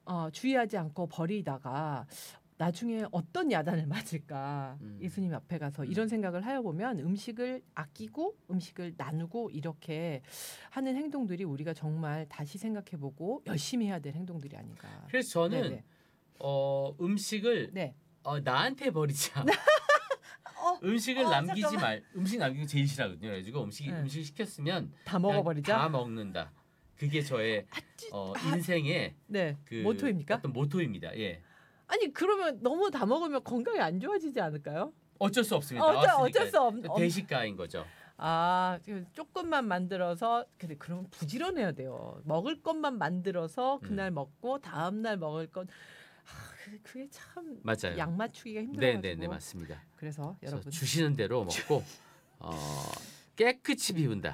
주의하지 않고 버리다가 나중에 어떤 야단을 맞을까 예수님 앞에 가서 이런 생각을 하여 보면 음식을 아끼고 음식을 나누고 이렇게 하는 행동들이 우리가 정말 다시 생각해보고 열심히 해야 될 행동들이 아닌가. 그래서 저는 네네. 음식을 네. 나한테 버리자. 음식을 남기지 잠깐만. 말. 음식 남기는 거 제일 싫어하거든요. 그래가지고 음식 시켰으면 다 그냥 먹어버리자. 다 먹는다. 그게 저의 인생의 네. 그 모토입니까? 어떤 모토입니다. 예. 아니 그러면 너무 다 먹으면 건강이 안 좋아지지 않을까요? 어쩔 수 없습니다. 어쩔 수 대식가인 거죠. 조금만 만들어서 근데 그럼 부지런해야 돼요. 먹을 것만 만들어서 그날 먹고 다음 날 먹을 것 그게 참 맞아요. 양 맞추기가 힘들어가지고. 네네네 맞습니다. 그래서 여러분 주시는 대로 먹고 깨끗이 비운다.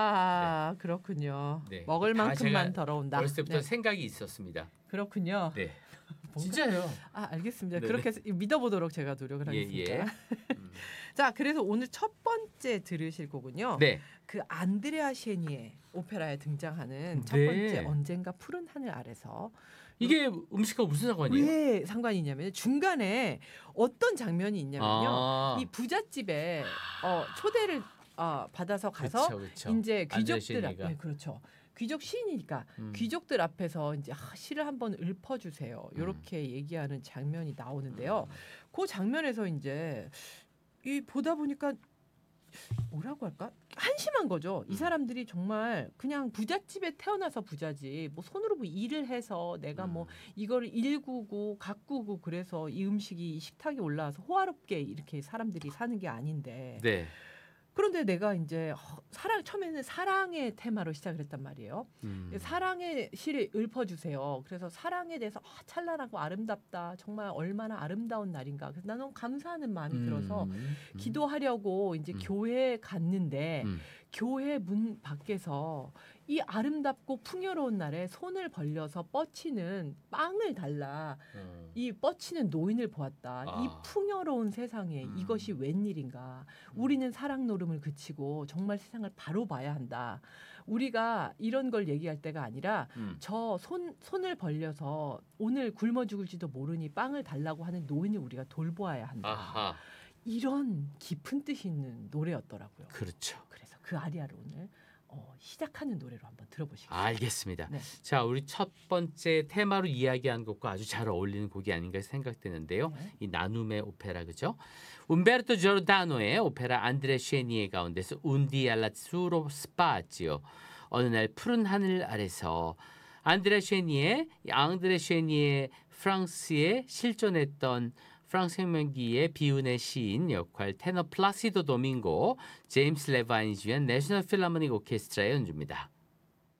네. 그렇군요. 네. 먹을 만큼만 더러운다. 어렸을 때부터 네. 생각이 있었습니다. 그렇군요. 네. 진짜요. 알겠습니다. 네네. 그렇게 믿어보도록 제가 노력을 하겠습니다. 예. 자, 그래서 오늘 첫 번째 들으실 곡은요. 네. 그 안드레아 셰니의 오페라에 등장하는 첫 네. 번째 언젠가 푸른 하늘 아래서 이게 음식하고 무슨 상관이에요? 왜 상관이 있냐면 중간에 어떤 장면이 있냐면요. 이 부잣집에 초대를 받아서 가서 그쵸. 이제 귀족들 안드레아 앞에 그렇죠. 귀족 시인이니까 귀족들 앞에서 이제 시를 한번 읊어주세요. 이렇게 얘기하는 장면이 나오는데요. 그 장면에서 이제 이 보다 보니까 뭐라고 할까? 한심한 거죠. 이 사람들이 정말 그냥 부잣집에 태어나서 부자지 뭐 손으로 뭐 일을 해서 내가 뭐 이거를 일구고 가꾸고 그래서 이 음식이 식탁에 올라와서 호화롭게 이렇게 사람들이 사는 게 아닌데. 네. 그런데 내가 이제 처음에는 사랑의 테마로 시작을 했단 말이에요. 사랑의 시를 읊어주세요. 그래서 사랑에 대해서 찬란하고 아름답다. 정말 얼마나 아름다운 날인가. 그래서 나는 감사하는 마음이 들어서 기도하려고 이제 교회에 갔는데 교회 문 밖에서 이 아름답고 풍요로운 날에 손을 벌려서 뻗치는 빵을 달라. 이 뻗치는 노인을 보았다. 이 풍요로운 세상에 이것이 웬일인가. 우리는 사랑 노름을 그치고 정말 세상을 바로 봐야 한다. 우리가 이런 걸 얘기할 때가 아니라 저 손을 벌려서 오늘 굶어 죽을지도 모르니 빵을 달라고 하는 노인을 우리가 돌보아야 한다. 아하. 이런 깊은 뜻이 있는 노래였더라고요. 그렇죠. 그래서 그 아리아를 오늘 시작하는 노래로 한번 들어보시겠습니다. 알겠습니다. 네. 자, 우리 첫 번째 테마로 이야기한 것과 아주 잘 어울리는 곡이 아닌가 생각되는데요. 네. 이 나눔의 오페라 그죠? 움베르토 조르다노의 오페라 안드레 쉐니에 가운데서 운디 알라츠로 스파지오 어느 날 푸른 하늘 아래서 안드레 쉐니의 프랑스에 실존했던 프랑스 혁명기의 비운의 시인 역할 테너 플라시도 도밍고, 제임스 레바인이 주연 내셔널 필하모닉 오케스트라의 연주입니다.